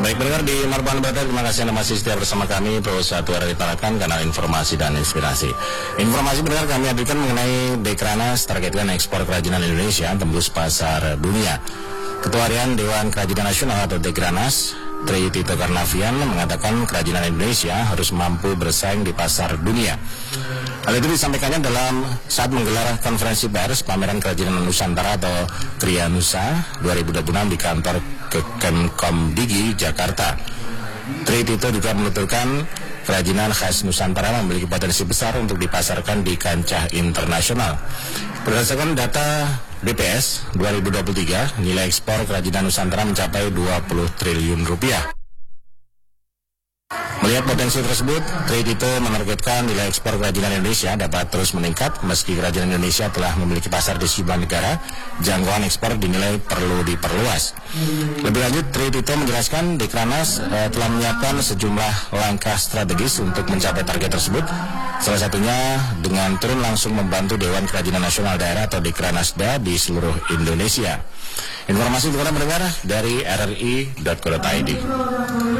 Baik pendengar di Marban Barat, terima kasih Anda masih setia bersama kami Pro 1 RRI Tarakan, kanal informasi dan inspirasi. Informasi pendengar kami hadirkan mengenai Dekranaz targetkan ekspor kerajinan Indonesia tembus pasar dunia. Ketua Harian Dewan Kerajinan Nasional atau Dekranaz, Tri Tito Karnavian, mengatakan kerajinan Indonesia harus mampu bersaing di pasar dunia. Hal itu disampaikannya dalam saat menggelar konferensi pers pameran kerajinan Nusantara atau Krianusa 2026 di kantor Kemkomdigi, Jakarta. Tri Tito juga menuturkan kerajinan khas Nusantara memiliki potensi besar untuk dipasarkan di kancah internasional. Berdasarkan data BPS 2023, nilai ekspor kerajinan Nusantara mencapai 20 triliun rupiah. Melihat potensi tersebut, Tri Tito menargetkan nilai ekspor kerajinan Indonesia dapat terus meningkat meski kerajinan Indonesia telah memiliki pasar di sejumlah negara. Jangkauan ekspor dinilai perlu diperluas. Lebih lanjut, Tri Tito menjelaskan Dekranaz telah menyiapkan sejumlah langkah strategis untuk mencapai target tersebut. Salah satunya dengan turun langsung membantu Dewan Kerajinan Nasional Daerah atau Dekranazda di seluruh Indonesia. Informasi untuk Anda mendengar dari rri.co.id.